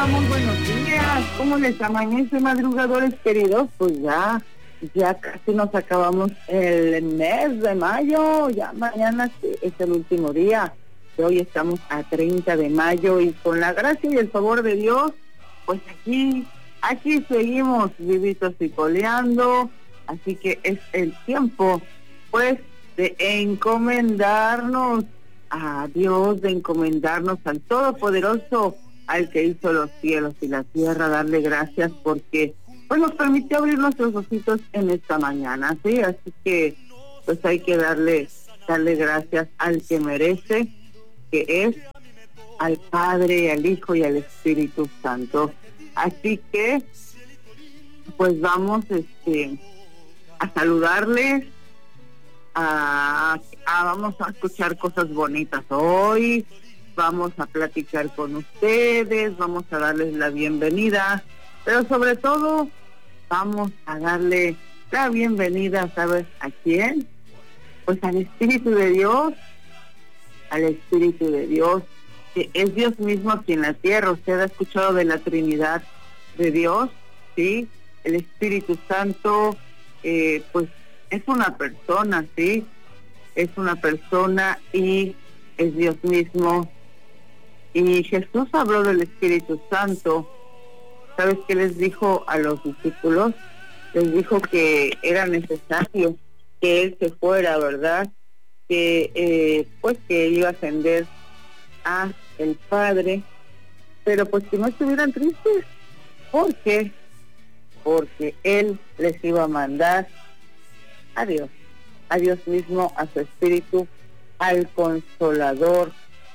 muy buenos días. ¿Cómo les amanece, madrugadores queridos? Pues ya casi nos acabamos el mes de mayo. Ya mañana sí, es el último día. Hoy estamos a 30 de mayo y con la gracia y el favor de Dios, pues aquí seguimos vivitos y coleando. Así que es el tiempo, pues, de encomendarnos a Dios, de encomendarnos al Todopoderoso, al que hizo los cielos y la tierra, darle gracias porque pues nos permitió abrir nuestros ojitos en esta mañana, ¿sí? Así que pues hay que darle gracias al que merece, que es al Padre, al Hijo y al Espíritu Santo. Así que pues vamos a saludarles, vamos a escuchar cosas bonitas hoy, vamos a platicar con ustedes, vamos a darles la bienvenida, pero sobre todo vamos a darle la bienvenida, ¿sabes a quién? Pues al Espíritu de Dios, que es Dios mismo aquí en la tierra. Usted ha escuchado de la Trinidad de Dios, ¿sí? El Espíritu Santo, pues es una persona, ¿sí? Es una persona y es Dios mismo. Y Jesús habló del Espíritu Santo. ¿Sabes qué les dijo a los discípulos? Les dijo que era necesario que Él se fuera, ¿verdad? Que pues que iba a ascender a el Padre, pero pues que no estuvieran tristes. ¿Por qué? Porque Él les iba a mandar a Dios mismo, a su Espíritu, al Consolador.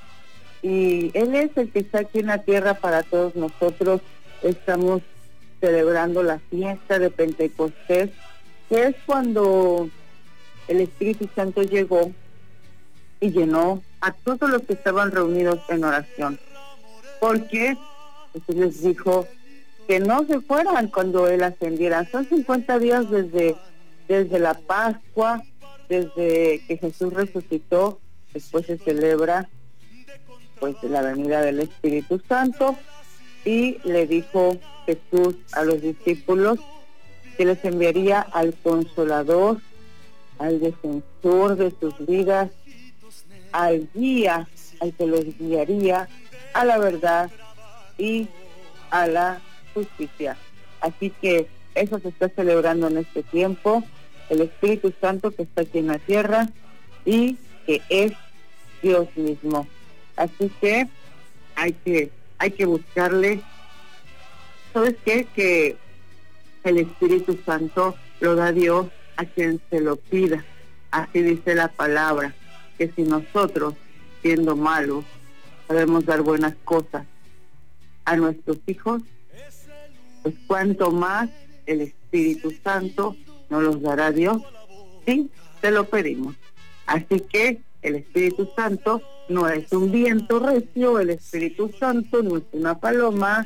Y Él es el que está aquí en la tierra para todos nosotros. Estamos celebrando la fiesta de Pentecostés, que es cuando el Espíritu Santo llegó y llenó a todos los que estaban reunidos en oración. Porque Jesús les dijo que no se fueran cuando Él ascendiera. Son 50 días desde la Pascua, desde que Jesús resucitó. Después se celebra pues la venida del Espíritu Santo, y le dijo Jesús a los discípulos que les enviaría al Consolador, al defensor de sus vidas, al guía, al que los guiaría a la verdad y a la justicia. Así que eso se está celebrando en este tiempo, el Espíritu Santo que está aquí en la tierra y que es Dios mismo. Así que hay que buscarle. ¿Sabes qué? Que el Espíritu Santo lo da Dios a quien se lo pida. Así dice la palabra, que si nosotros, siendo malos, sabemos dar buenas cosas a nuestros hijos, pues cuánto más el Espíritu Santo nos los dará Dios, sí, te lo pedimos. Así que el Espíritu Santo no es un viento recio, el Espíritu Santo no es una paloma,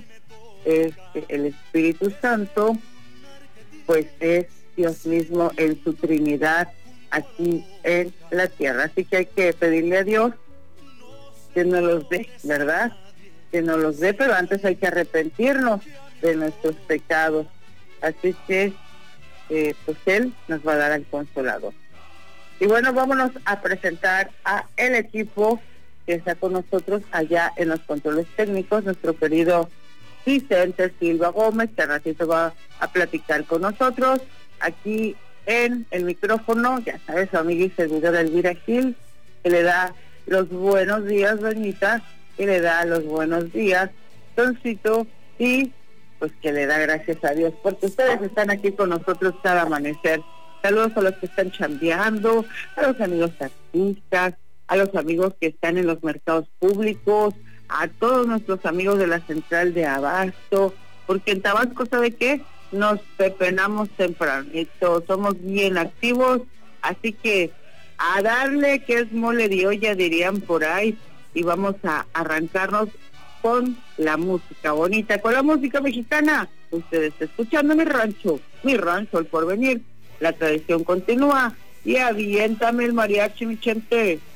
el Espíritu Santo pues es Dios mismo en su Trinidad aquí en la tierra. Así que hay que pedirle a Dios que nos los dé, ¿verdad? Que nos los dé, pero antes hay que arrepentirnos de nuestros pecados. Así que pues Él nos va a dar al Consolador. Y bueno, vámonos a presentar a el equipo que está con nosotros allá en los controles técnicos, nuestro querido Vicente Silva Gómez, que al ratito va a platicar con nosotros. Aquí en el micrófono, ya sabes, su amiga y servidora Elvira Gil, que le da los buenos días, Doñita, que le da los buenos días, Doncito, y pues que le da gracias a Dios, porque ustedes están aquí con nosotros cada amanecer. Saludos a los que están chambeando, a los amigos artistas, a los amigos que están en los mercados públicos, a todos nuestros amigos de la central de Abasto, porque en Tabasco, ¿sabe qué? Nos pepenamos tempranito, somos bien activos, así que a darle que es mole de olla, dirían por ahí, y vamos a arrancarnos con la música bonita, con la música mexicana. Ustedes escuchando mi rancho, El Porvenir. La tradición continúa y aviéntame el mariachi, mi gente.